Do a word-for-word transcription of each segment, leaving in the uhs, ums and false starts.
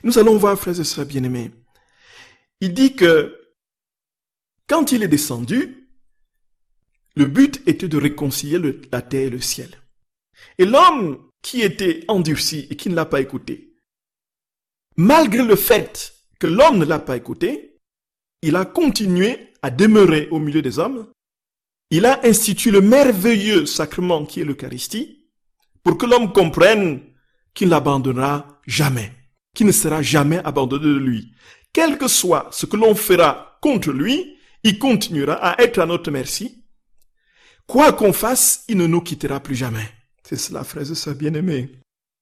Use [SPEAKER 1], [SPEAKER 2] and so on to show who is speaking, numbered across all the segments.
[SPEAKER 1] Nous allons voir, frères et sœurs bien-aimés, il dit que quand il est descendu, le but était de réconcilier le, la terre et le ciel. Et l'homme qui était endurci et qui ne l'a pas écouté, malgré le fait que l'homme ne l'a pas écouté, il a continué à demeurer au milieu des hommes. Il a institué le merveilleux sacrement qui est l'Eucharistie pour que l'homme comprenne qu'il n'abandonnera jamais, qu'il ne sera jamais abandonné de lui. Quel que soit ce que l'on fera contre lui, il continuera à être à notre merci. Quoi qu'on fasse, il ne nous quittera plus jamais. C'est cela, frères et sœurs bien-aimés.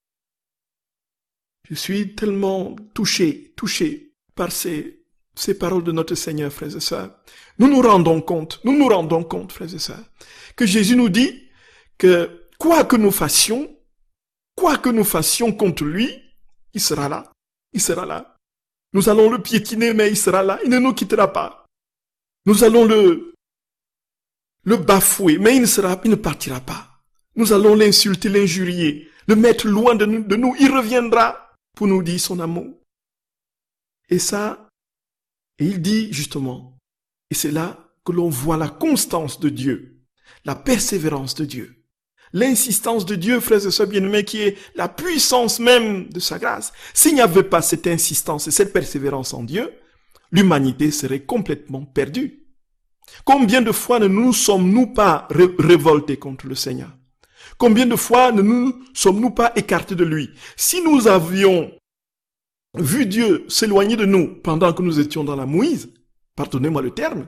[SPEAKER 1] Je suis tellement touché, touché par ces, ces paroles de notre Seigneur, frères et sœurs. Nous nous rendons compte, nous nous rendons compte, frères et sœurs, que Jésus nous dit que quoi que nous fassions, quoi que nous fassions contre lui, il sera là, il sera là. Nous allons le piétiner, mais il sera là, il ne nous quittera pas. Nous allons le, le bafouer, mais il ne sera, il ne partira pas. Nous allons l'insulter, l'injurier, le mettre loin de nous, de nous, il reviendra pour nous dire son amour. Et ça, et il dit justement, et c'est là que l'on voit la constance de Dieu, la persévérance de Dieu, l'insistance de Dieu, frères et sœurs bien-aimés, qui est la puissance même de sa grâce. S'il n'y avait pas cette insistance et cette persévérance en Dieu, l'humanité serait complètement perdue. Combien de fois ne nous sommes-nous pas ré- révoltés contre le Seigneur? Combien de fois ne nous sommes-nous pas écartés de lui? Si nous avions vu Dieu s'éloigner de nous pendant que nous étions dans la mouise, pardonnez-moi le terme,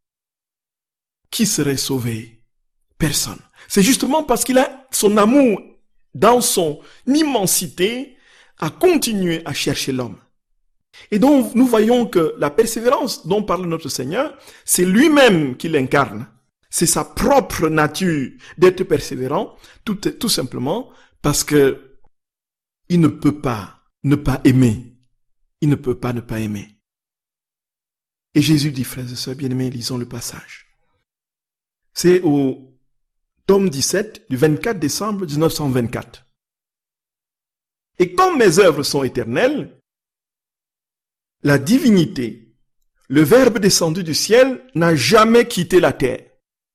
[SPEAKER 1] qui serait sauvé? Personne. C'est justement parce qu'il a son amour dans son immensité à continuer à chercher l'homme. Et donc, nous voyons que la persévérance dont parle notre Seigneur, c'est lui-même qui l'incarne. C'est sa propre nature d'être persévérant, tout, tout simplement parce que il ne peut pas ne pas aimer. Il ne peut pas ne pas aimer. Et Jésus dit, frères et sœurs bien-aimés, lisons le passage. C'est au tome dix-sept du vingt-quatre décembre mille neuf cent vingt-quatre. Et comme mes œuvres sont éternelles, la divinité, le Verbe descendu du ciel, n'a jamais quitté la terre,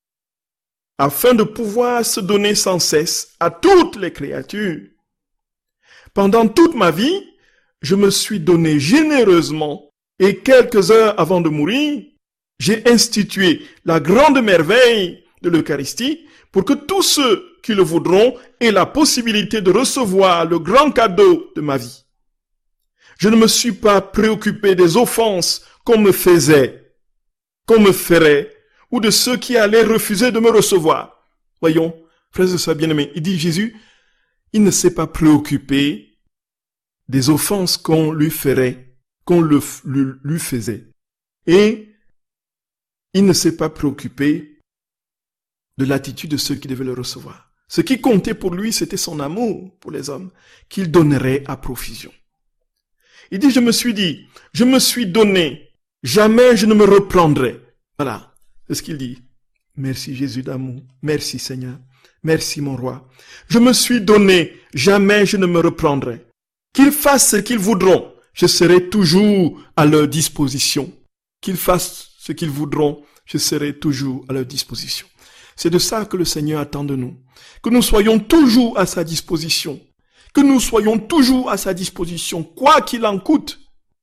[SPEAKER 1] afin de pouvoir se donner sans cesse à toutes les créatures. Pendant toute ma vie, je me suis donné généreusement, et quelques heures avant de mourir, j'ai institué la grande merveille de l'Eucharistie pour que tous ceux qui le voudront aient la possibilité de recevoir le grand cadeau de ma vie. Je ne me suis pas préoccupé des offenses qu'on me faisait, qu'on me ferait, ou de ceux qui allaient refuser de me recevoir. Voyons, frères et sœurs bien-aimés, il dit Jésus, il ne s'est pas préoccupé des offenses qu'on lui ferait, qu'on le, lui, lui faisait. Et il ne s'est pas préoccupé de l'attitude de ceux qui devaient le recevoir. Ce qui comptait pour lui, c'était son amour pour les hommes, qu'il donnerait à profusion. Il dit, je me suis dit, je me suis donné, jamais je ne me reprendrai. Voilà, c'est ce qu'il dit. Merci Jésus d'amour, merci Seigneur, merci mon roi. Je me suis donné, jamais je ne me reprendrai. Qu'ils fassent ce qu'ils voudront, je serai toujours à leur disposition. Qu'ils fassent ce qu'ils voudront, je serai toujours à leur disposition. C'est de ça que le Seigneur attend de nous. Que nous soyons toujours à sa disposition. Que nous soyons toujours à sa disposition, quoi qu'il en coûte.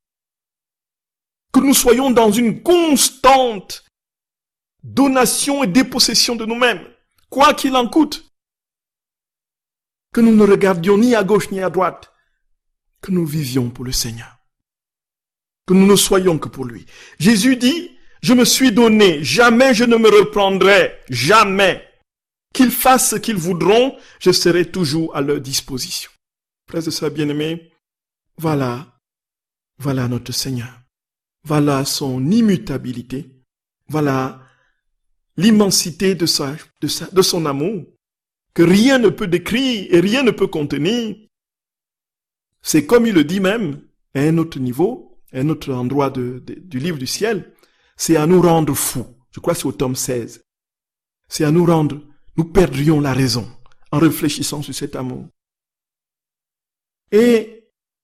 [SPEAKER 1] Que nous soyons dans une constante donation et dépossession de nous-mêmes, quoi qu'il en coûte. Que nous ne regardions ni à gauche ni à droite. Que nous vivions pour le Seigneur. Que nous ne soyons que pour lui. Jésus dit, je me suis donné, jamais je ne me reprendrai, jamais. Qu'ils fassent ce qu'ils voudront, je serai toujours à leur disposition. Frères et sœurs bien-aimés, voilà, voilà notre Seigneur. Voilà son immutabilité. Voilà l'immensité de, sa, de, sa, de son amour, que rien ne peut décrire et rien ne peut contenir. C'est comme il le dit même, à un autre niveau, à un autre endroit de, de, du livre du ciel, c'est à nous rendre fous. Je crois que c'est au tome seize. C'est à nous rendre, nous perdrions la raison en réfléchissant sur cet amour. Et